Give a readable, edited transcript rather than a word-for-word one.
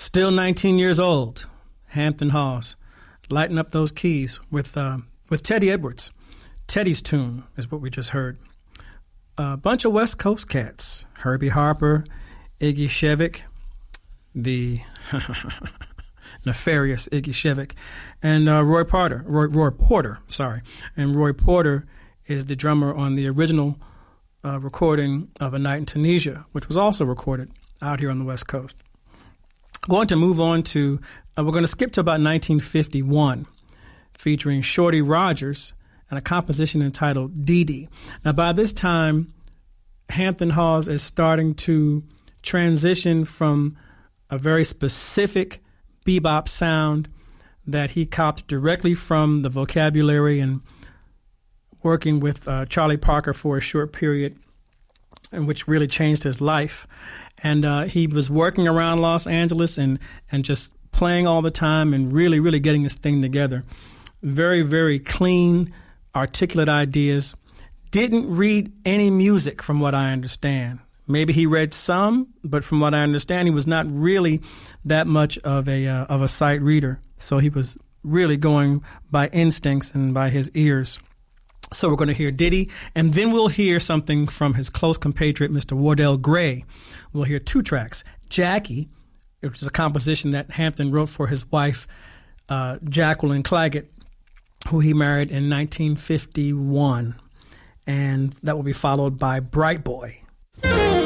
Still 19 years old, Hampton Hawes, lighting up those keys with Teddy Edwards. Teddy's tune is what we just heard. A bunch of West Coast cats, Herbie Harper, Iggy Shevik, the nefarious Iggy Shevik, and Roy Porter. And Roy Porter is the drummer on the original recording of A Night in Tunisia, which was also recorded out here on the West Coast. Going to move on to, we're going to skip to about 1951, featuring Shorty Rogers and a composition entitled Dee Dee. Now, by this time, Hampton Hawes is starting to transition from a very specific bebop sound that he copped directly from the vocabulary and working with Charlie Parker for a short period, and which really changed his life. And he was working around Los Angeles and just playing all the time and really, really getting this thing together. Very, very clean, articulate ideas. Didn't read any music from what I understand. Maybe he read some, but from what I understand, he was not really that much of a sight reader. So he was really going by instincts and by his ears. So we're going to hear Diddy, and then we'll hear something from his close compatriot, Mr. Wardell Gray. We'll hear two tracks. Jackie, which is a composition that Hampton wrote for his wife, Jacqueline Claggett, who he married in 1951. And that will be followed by Bright Boy.